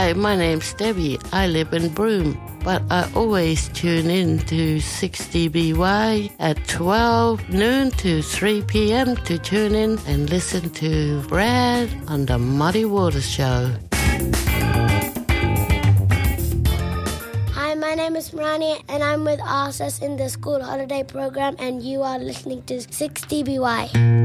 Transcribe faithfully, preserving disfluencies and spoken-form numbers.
Hi, my name's Debbie. I live in Broome, but I always tune in to six D B Y at twelve noon to three p.m. to tune in and listen to Brad on the Muddy Waters Show. Hi, my name is Marani and I'm with R S S in the school holiday program and you are listening to six D B Y.